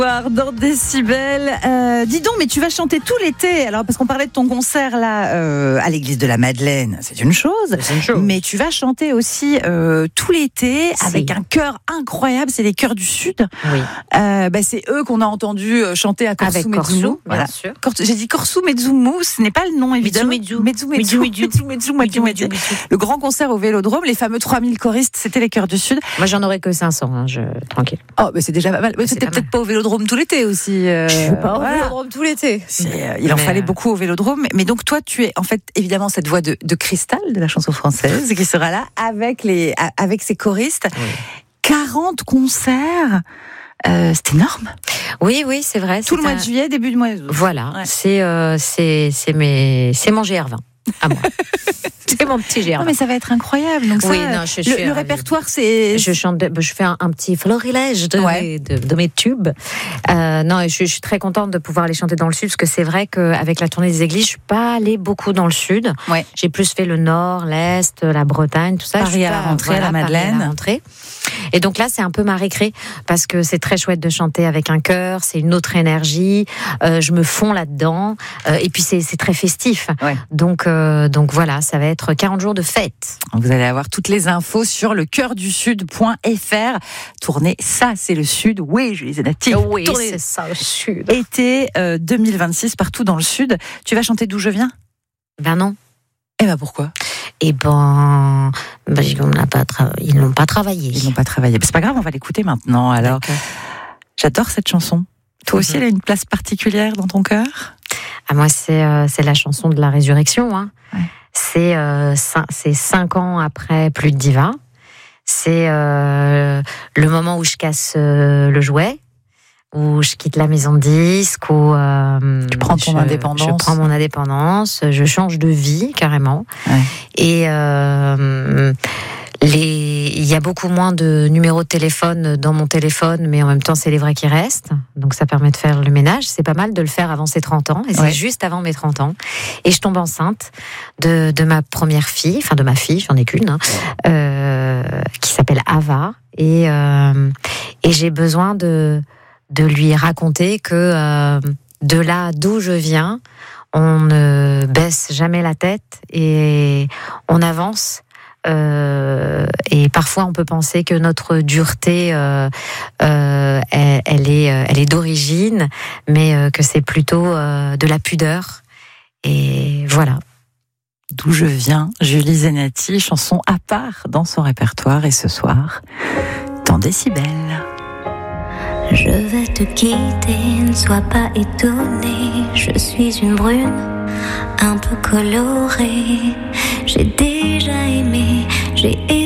Dans Décibel. Dis donc, mais tu vas chanter tout l'été. Alors, parce qu'on parlait de ton concert là à l'église de la Madeleine, c'est une chose. Mais tu vas chanter aussi tout l'été avec un chœur incroyable. C'est les chœurs du Sud. Oui. C'est eux qu'on a entendu chanter à Korsou Avec Korsou, Medzoumou. bien sûr. J'ai dit Korsou Medzoumou, ce n'est pas le nom évidemment. Medzoumou. Le grand concert au Vélodrome, les fameux 3000 choristes, c'était les chœurs du Sud. Moi, j'en aurais que 500, tranquille. Oh, mais c'est déjà pas mal. C'était peut-être pas au Vélodrome tout l'été aussi. Je suis pas au Vélodrome tout l'été. Il en fallait beaucoup au Vélodrome. Mais donc toi, tu es en fait évidemment cette voix de cristal de la chanson française qui sera là avec ses choristes. Oui. 40 concerts. C'est énorme. Oui, c'est vrai. Tout le mois de juillet, début du mois d'août. Voilà, ouais. C'est mon GR20 à moi. C'est mon petit GR20. Non, mais ça va être incroyable. Donc oui, ça, le répertoire, c'est. Je fais un petit florilège de mes tubes. Je suis très contente de pouvoir les chanter dans le Sud, parce que c'est vrai qu'avec la tournée des églises, je suis pas allée beaucoup dans le Sud. Ouais. J'ai plus fait le Nord, l'Est, la Bretagne, tout ça. Paris à la rentrée, à la Madeleine. Et donc là, c'est un peu ma récré, parce que c'est très chouette de chanter avec un chœur, c'est une autre énergie, je me fonds là-dedans, et puis c'est très festif. Ouais. Donc voilà, ça va être 40 jours de fête. Vous allez avoir toutes les infos sur lecoeurdusud.fr. Tournée, ça c'est le Sud. Oui, Julie Zenati. Oui, c'est ça le Sud. Été 2026, partout dans le Sud. Tu vas chanter D'où je viens ? Ben non. Eh ben pourquoi ? Ils n'ont pas travaillé. Ils n'ont pas travaillé. C'est pas grave, on va l'écouter maintenant. Alors, j'adore cette chanson. Toi aussi, elle a une place particulière dans ton cœur ? Moi, c'est la chanson de la résurrection. Hein. Ouais. C'est 5 ans après Plus de Diva. C'est le moment où je casse le jouet, où je quitte la maison de disques, où tu prends ton indépendance. Je prends mon indépendance, je change de vie carrément. Ouais. Et il y a beaucoup moins de numéros de téléphone dans mon téléphone, mais en même temps, c'est les vrais qui restent. Donc, ça permet de faire le ménage. C'est pas mal de le faire avant ses 30 ans. Et c'est juste avant mes 30 ans. Et je tombe enceinte de ma première fille, enfin de ma fille, j'en ai qu'une, qui s'appelle Ava. Et j'ai besoin de lui raconter que de là d'où je viens, on ne baisse jamais la tête et on avance. Et parfois on peut penser que notre dureté elle est d'origine, mais que c'est plutôt de la pudeur. Et voilà. D'où je viens, Julie Zenati, chanson à part dans son répertoire. Et ce soir, dans Décibel. Je vais te quitter, ne sois pas étonnée. Je suis une brune, un peu colorée. J'ai déjà aimé, j'ai